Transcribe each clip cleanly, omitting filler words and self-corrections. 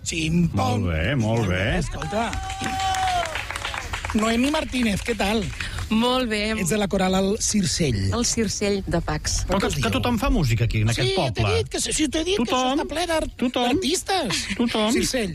Ximpong. Molt bé. Escolta. Noemi Martínez, què tal? Molt bé. Ets de la coral El Circell. El Circell de Pacs. Però que tothom fa música aquí, en aquest poble. Sí, t'he dit que això està ple d'artistes. Tothom. Circell.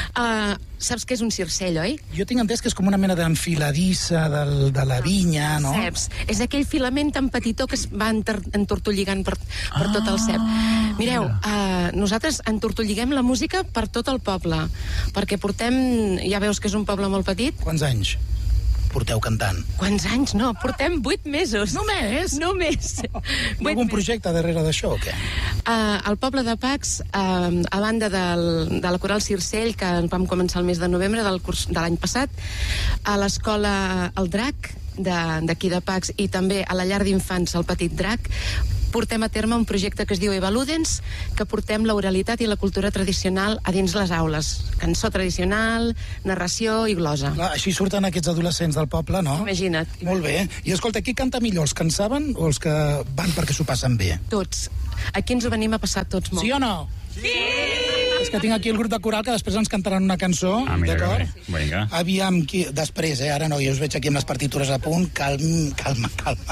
Saps què és un circell, oi? Jo tinc entès que és com una mena d'enfiladissa de la vinya, no? Ceps. És aquell filament tan petitó que es va entortolligant per tot el cep. Mireu, nosaltres entortolliguem la música per tot el poble, perquè portem, ja veus que és un poble molt petit. Quants anys porteu cantant? Quants anys? No, portem 8 mesos. Només? Només. Hi ha algun projecte darrere d'això o què? Al poble de Pacs, a banda de la coral Circell, que vam començar el mes de novembre del curs de l'any passat, a l'escola El Drac, d'aquí de Pacs, i també a la llar d'infants El Petit Drac, portem a terme un projecte que es diu Eva Ludens, que portem l'oralitat i la cultura tradicional a dins les aules. Cançó tradicional, narració i glosa. Clar, així surten aquests adolescents del poble, no? Imagina't. Molt bé. I escolta, qui canta millor, els que en saben o els que van perquè s'ho passen bé? Tots. Aquí ens ho venim a passar tots molt. Sí o no? Sí! És que tinc aquí el grup de coral que després ens cantaran una cançó, d'acord? Vinga. Aviam, després, ara no, jo us veig aquí amb les partitures a punt. Calma.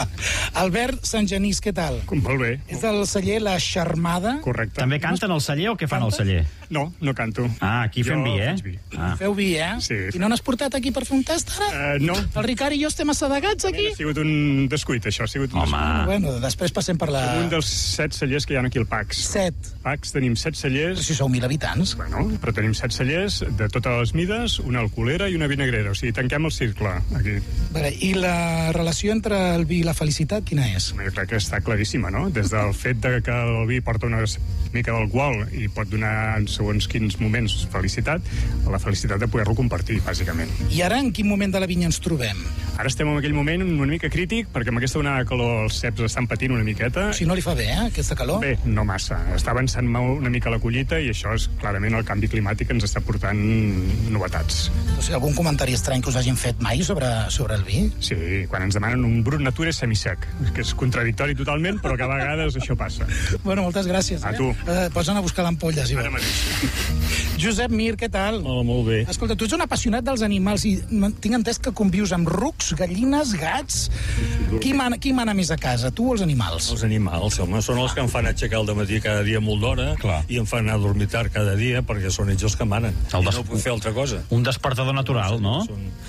Albert Santgenís, què tal? Molt bé. És del celler La Xarmada. Correcte. També canten al celler o què fan al celler? No canto. Aquí fem vi, eh? Feu vi, eh? Sí. I no n'has portat aquí per fer un tast, ara? No. El Ricard i jo estem assedegats aquí? Ha sigut un descuit, això. Ha sigut un descuit. Bueno, després passem per la... Som un dels 7 cellers que hi ha aquí al Pacs. 7? Pacs tenim 7 cellers. Però si sou 1.000 habitants. Bueno, però tenim 7 cellers de totes les mides, una alcoholera i una vinegrera. O sigui, tanquem el circle, aquí. I la relació entre el vi i la felicitat, quina és? Jo crec que està claríssima, no? Des del fet de que el vi porta una mica d'alcohol i pot donar en segons quins moments felicitat, la felicitat de poder-lo compartir, bàsicament. I ara en quin moment de la vinya ens trobem? Ara estem en aquell moment una mica crític, perquè amb aquesta onada de calor els ceps estan patint una miqueta. O sigui, no li fa bé, aquesta calor? Bé, no massa. Està avançant una mica la collita i això és clarament el canvi climàtic que ens està portant novetats. O sigui, algun comentari estrany que us hagin fet mai sobre el vi? Sí, quan ens demanen un brut nature semisec, que és contradictori totalment, però que a vegades això passa. Bueno, moltes gràcies. A tu. Pots anar a buscar l'ampolla, si Ara mateix. Josep Mir, què tal? Hola, molt bé. Escolta, tu ets un apassionat dels animals i tinc entès que convius amb rucs, gallines, gats... Qui mana més a casa, tu o els animals? Els animals, home, són els que em fan aixecar al dematí cada dia molt d'hora i em fan anar a dormir tard cada dia perquè són ells els que manen. No puc fer altra cosa. Un despertador natural, no?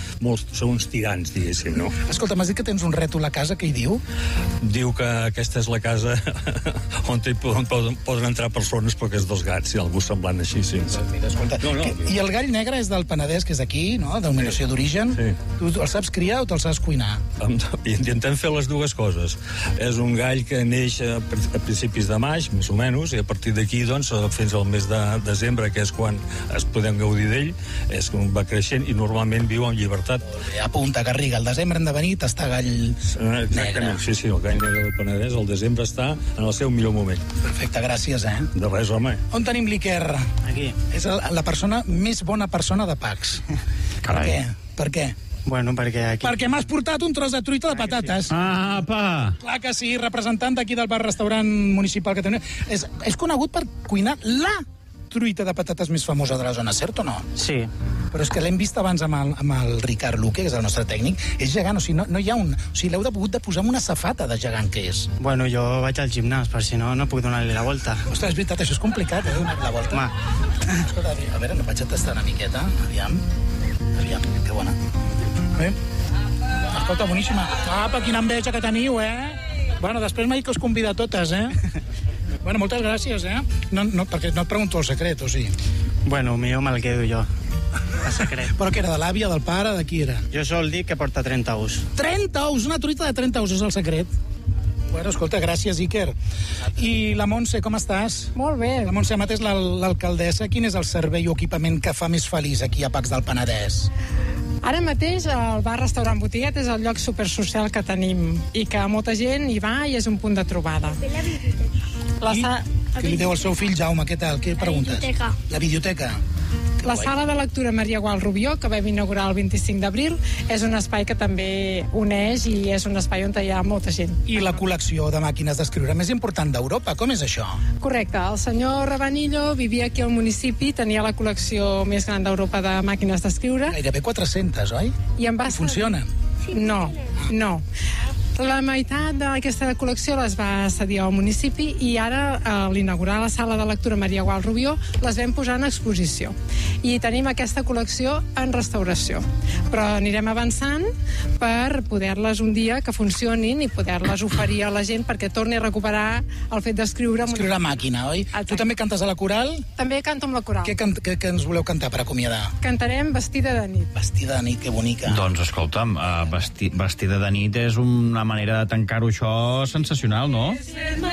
Són uns tirants, diguéssim, no? Escolta, m'has dit que tens un rètol a casa, què hi diu? Diu que aquesta és la casa on poden entrar persones perquè és dels gats i algú semblant així, sí. Mira, escolta, i el gall negre és del Penedès, que és d'aquí, no? Denominació d'origen. Sí. Tu el saps criar o te'l saps cuinar? Intentem fer les dues coses. És un gall que neix a principis de maig, més o menys, i a partir d'aquí, doncs, fins al mes de desembre, que és quan es podem gaudir d'ell, és quan va creixent i normalment viu en llibertat. Apunta, Garriga, al desembre hem de venir a tastar gall negre. Sí, el gall negre del Penedès, al desembre està en el seu millor moment. Perfecte, gràcies, De res, home. On tenim l'Iker? Aquí. És la persona més bona persona de Pacs. Carai. Per què? Bueno, perquè m'has portat un tros de truita de patates. Sí. Apa! Clar que sí, representant d'aquí del bar-restaurant municipal que tenim. És conegut per cuinar la truita de patates més famosa de la zona, cert o no? Sí. Però és que l'hem vist abans amb el Ricard Luque, que és el nostre tècnic. És gegant, o sigui, no hi ha un... O sigui, l'heu hagut de posar amb una safata de gegant que és. Bueno, jo vaig al gimnàs, per si no puc donar-li la volta. Ostres, és veritat, això és complicat, donar-li la volta. Escolta, a veure, no vaig a tastar una miqueta. Aviam, que bona. Escolta, boníssima. Apa, quina enveja que teniu, Bueno, després m'ha dit que us convida a totes, Bueno, moltes gràcies, No, perquè no et pregunto el secret, o sí? Bueno, millor me'l quedo jo. El secret. Però que era de l'àvia, del pare, de qui era? Jo sol dir que porta 30 ous. 30 ous? Una truita de 30 ous és el secret? Bueno, escolta, gràcies, Iker. I la Montse, com estàs? Molt bé. La Montse Amat és l'alcaldessa. Quin és el servei o equipament que fa més feliç aquí a Pacs del Penedès? Ara mateix el bar-restaurant Botiguet és el lloc supersocial que tenim i que molta gent hi va i és un punt de trobada. Què li diu al seu fill Jaume? Què tal? Què preguntes? La biblioteca. La biblioteca. La sala de lectura Maria Gual Rubió, que vam inaugurar el 25 d'abril, és un espai que també uneix i és un espai on hi ha molta gent. I la col·lecció de màquines d'escriure més important d'Europa, com és això? Correcte. El senyor Rabanillo vivia aquí al municipi, tenia la col·lecció més gran d'Europa de màquines d'escriure. Gairebé 400, oi? I em va Funcionen? No. La meitat d'aquesta col·lecció les va cedir al municipi i ara, a l'inaugurar la sala de lectura Maria Gual Rubió, les vam posar en exposició. I tenim aquesta col·lecció en restauració. Però anirem avançant per poder-les un dia que funcionin i poder-les oferir a la gent perquè torni a recuperar el fet d'escriure. Escriure a màquina, oi? Exacte. Tu també cantes a la coral? També canto amb la coral. Què ens voleu cantar per acomiadar? Cantarem Vestida de nit. Vestida de nit, que bonica. Doncs escolta'm, vestida de nit és una manera de tancar-ho això sensacional, no?